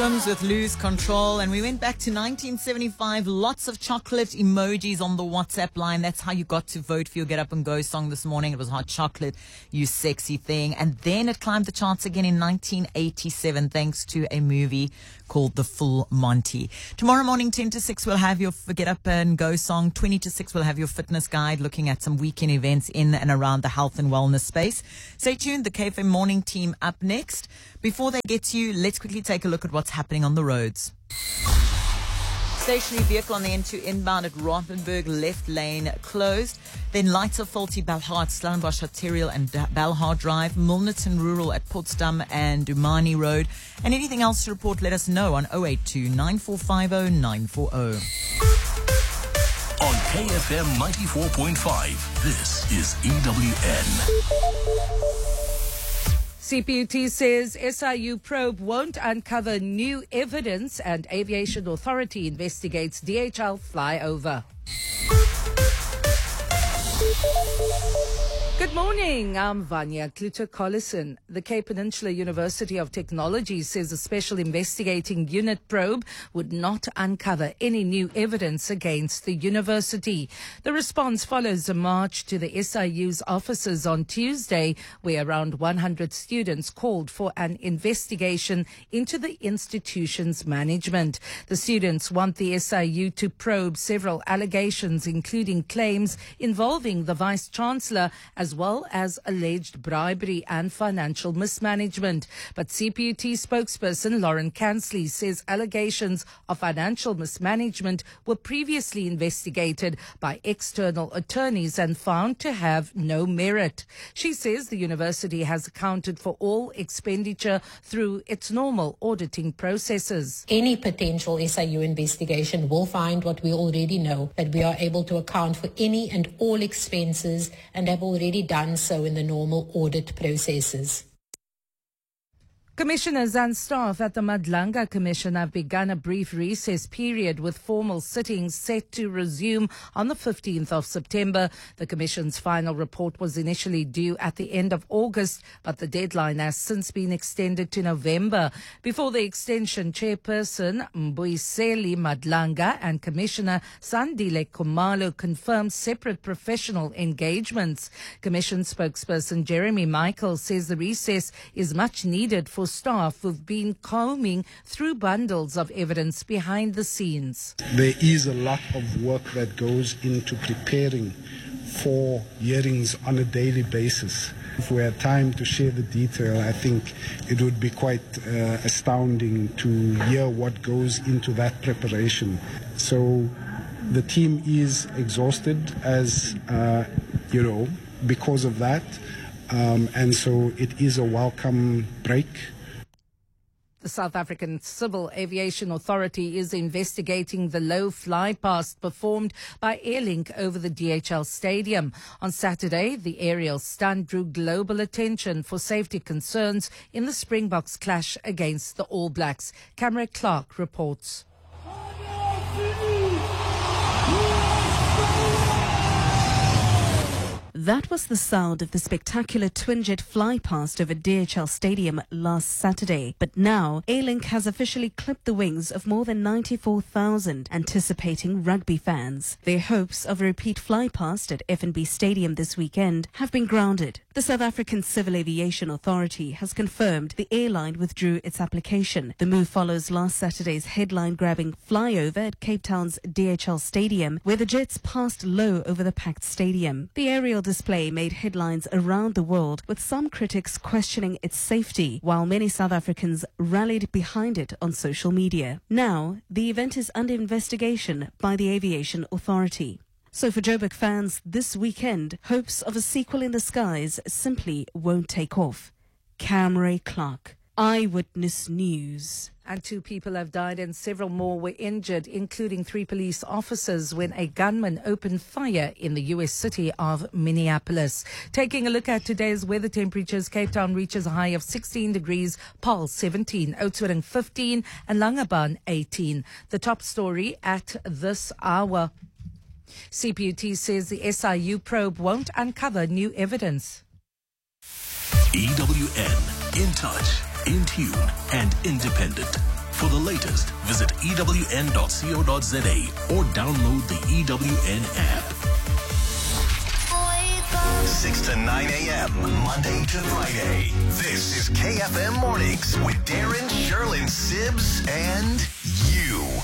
Swims with Lose Control, and we went back to 1975. Lots of chocolate emojis on the WhatsApp line. That's how you got to vote for your Get Up and Go song this morning. It was Hot Chocolate, You Sexy Thing. And then it climbed the charts again in 1987 thanks to a movie called The Full Monty. Tomorrow morning, 10 to 6, we'll have your Get Up and Go song. 20 to 6, we'll have your fitness guide looking at some weekend events in and around the health and wellness space. Stay tuned. The KFM morning team up next. Before they get to you, let's quickly take a look at what's happening on the roads. Stationary vehicle on the N2 inbound at Rothenburg, left lane closed. Then lights are faulty, Belhard, Stellenbosch Arterial and Belhard Drive, Milnerton Rural at Potsdam and Dumani Road. And anything else to report, let us know on 082 9450 940. On KFM 94.5, this is EWN. CPUT says SIU probe won't uncover new evidence and Aviation Authority investigates DHL flyover. Good morning, I'm Vanya Kluter-Collison. The Cape Peninsula University of Technology says a special investigating unit probe would not uncover any new evidence against the university. The response follows a march to the SIU's offices on Tuesday, where around 100 students called for an investigation into the institution's management. The students want the SIU to probe several allegations, including claims involving the Vice-Chancellor as well as alleged bribery and financial mismanagement. But CPUT spokesperson Lauren Kansley says allegations of financial mismanagement were previously investigated by external attorneys and found to have no merit. She says the university has accounted for all expenditure through its normal auditing processes. Any potential SIU investigation will find what we already know, that we are able to account for any and all expenses and have already done so in the normal audit processes. Commissioners and staff at the Madlanga Commission have begun a brief recess period with formal sittings set to resume on the 15th of September. The Commission's final report was initially due at the end of August, but the deadline has since been extended to November. Before the extension, Chairperson Mbuyiseli Madlanga and Commissioner Sandile Khumalo confirmed separate professional engagements. Commission spokesperson Jeremy Michael says the recess is much needed for staff who've been combing through bundles of evidence behind the scenes. There is a lot of work that goes into preparing for hearings on a daily basis. If we had time to share the detail, I think it would be quite astounding to hear what goes into that preparation. So the team is exhausted because of that. And so it is a welcome break. The South African Civil Aviation Authority is investigating the low fly past performed by Airlink over the DHL Stadium. On Saturday, the aerial stunt drew global attention for safety concerns in the Springboks clash against the All Blacks. Camera Clark reports. That was the sound of the spectacular twin-jet fly-past over DHL Stadium last Saturday. But now, Airlink has officially clipped the wings of more than 94,000 anticipating rugby fans. Their hopes of a repeat fly-past at FNB Stadium this weekend have been grounded. The South African Civil Aviation Authority has confirmed the airline withdrew its application. The move follows last Saturday's headline-grabbing flyover at Cape Town's DHL Stadium, where the jets passed low over the packed stadium. The aerial display made headlines around the world, with some critics questioning its safety, while many South Africans rallied behind it on social media. Now, the event is under investigation by the Aviation Authority. So for Joburg fans, this weekend, hopes of a sequel in the skies simply won't take off. Camry Clark, Eyewitness News. And 2 people have died and several more were injured, including 3 police officers, when a gunman opened fire in the U.S. city of Minneapolis. Taking a look at today's weather temperatures, Cape Town reaches a high of 16 degrees, Paarl 17, Oudtshoorn 15 and Langebaan 18. The top story at this hour. CPUT says the SIU probe won't uncover new evidence. EWN, in touch, in tune and independent. For the latest, visit ewn.co.za or download the EWN app. 6 to 9 a.m. Monday to Friday. This is KFM Mornings with Darren, Sherlyn, Sibs, and you.